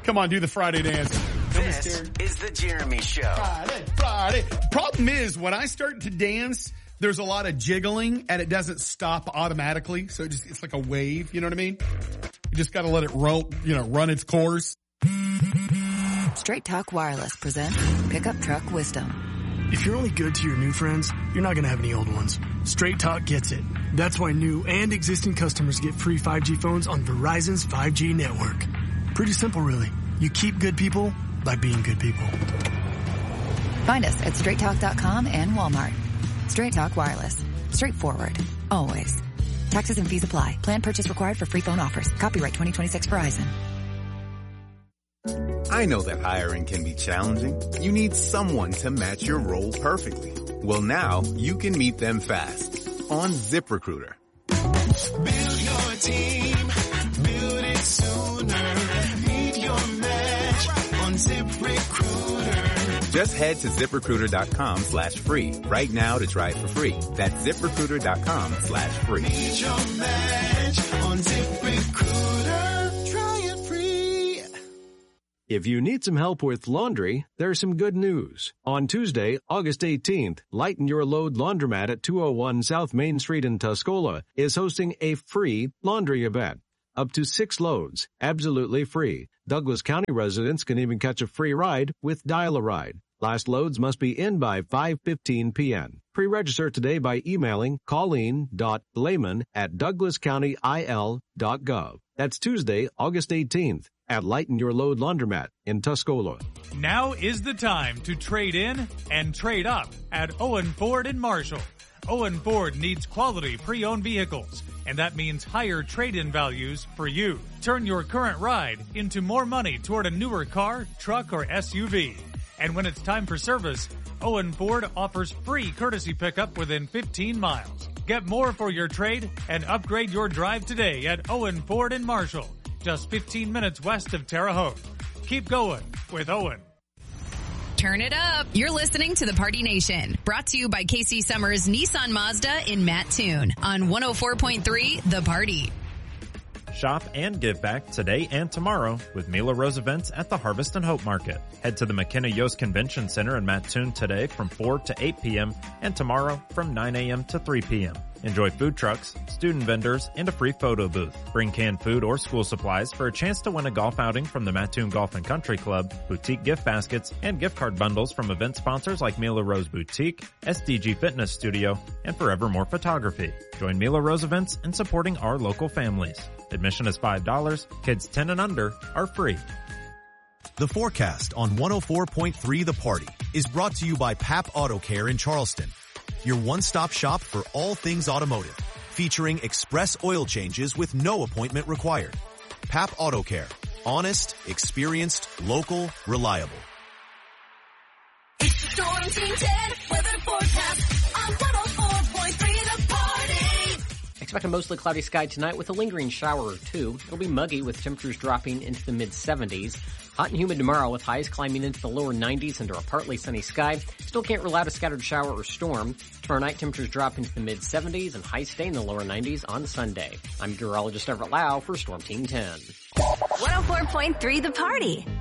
Come on, do the Friday dance. This is the Jeremy Show. Friday. Problem is, when I start to dance, there's a lot of jiggling, and it doesn't stop automatically. So it's like a wave, you know what I mean? You just got to let it run its course. Straight Talk Wireless presents Pickup Truck Wisdom. If you're only good to your new friends, you're not going to have any old ones. Straight Talk gets it. That's why new and existing customers get free 5G phones on Verizon's 5G network. Pretty simple, really. You keep good people by being good people. Find us at straighttalk.com and Walmart. Straight Talk Wireless. Straightforward. Always. Taxes and fees apply. Plan purchase required for free phone offers. Copyright 2026 Verizon. I know that hiring can be challenging. You need someone to match your role perfectly. Well, now you can meet them fast on ZipRecruiter. Build your team. Build it sooner. Meet your match on ZipRecruiter. Just head to ZipRecruiter.com/free right now to try it for free. That's ZipRecruiter.com/free. Meet your match on ZipRecruiter. Try it free. If you need some help with laundry, there's some good news. On Tuesday, August 18th, Lighten Your Load Laundromat at 201 South Main Street in Tuscola is hosting a free laundry event. Up to 6 loads, absolutely free. Douglas County residents can even catch a free ride with Dial-A-Ride. Last loads must be in by 5:15 p.m. Pre-register today by emailing colleen.blayman@douglascountyil.gov. That's Tuesday, August 18th at Lighten Your Load Laundromat in Tuscola. Now is the time to trade in and trade up at Owen Ford in Marshall. Owen Ford needs quality pre-owned vehicles, and that means higher trade-in values for you. Turn your current ride into more money toward a newer car, truck, or SUV. And when it's time for service, Owen Ford offers free courtesy pickup within 15 miles. Get more for your trade and upgrade your drive today at Owen Ford in Marshall, just 15 minutes west of Terre Haute. Keep going with Owen. Turn it up. You're listening to the Party Nation, brought to you by Casey Summers Nissan Mazda in Mattoon on 104.3 The Party. Shop and give back today and tomorrow with Mila Rose events at the Harvest and Hope Market. Head to the McKenna Yost Convention Center in Mattoon today from 4 to 8 p.m. and tomorrow from 9 a.m. to 3 p.m. Enjoy food trucks, student vendors, and a free photo booth. Bring canned food or school supplies for a chance to win a golf outing from the Mattoon Golf and Country Club, boutique gift baskets, and gift card bundles from event sponsors like Mila Rose Boutique, SDG Fitness Studio, and Forevermore Photography. Join Mila Rose events in supporting our local families. Admission is $5. Kids 10 and under are free. The forecast on 104.3 The Party is brought to you by Pap Auto Care in Charleston, your one-stop shop for all things automotive, featuring express oil changes with no appointment required. Pap Auto Care. Honest, experienced, local, reliable. It's the Storm Team 10 weather forecast on 104.3 The Party. Expect a mostly cloudy sky tonight with a lingering shower or two. It'll be muggy with temperatures dropping into the mid-70s. Hot and humid tomorrow with highs climbing into the lower 90s under a partly sunny sky. Still can't rule out a scattered shower or storm. Tomorrow night temperatures drop into the mid-70s and highs stay in the lower 90s on Sunday. I'm meteorologist Everett Lau for Storm Team 10. 104.3 The Party.